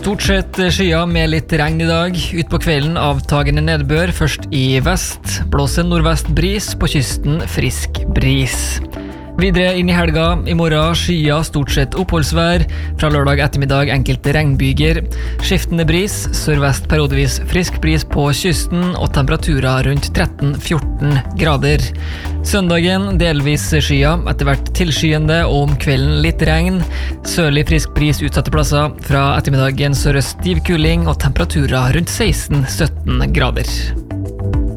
Stort sett skyer med litt regn I dag. Ut på kvelden avtagende nedbør, først I vest. Blåser nordvest bris, på kysten frisk bris. Videre inn I helga, I morgen skyer stort sett oppholdsvær. Fra lørdag ettermiddag enkelte regnbyger. Skiftende bris, sørvest periodevis frisk bris på kysten og temperaturer rundt 13-14 grader. Søndagen delvis skyer, etter hvert tilskyende og om kvelden litt regn. Sørlig frisk bris utsatte plasser. Fra ettermiddagen sørøst stiv kuling og temperaturer rundt 16-17 grader.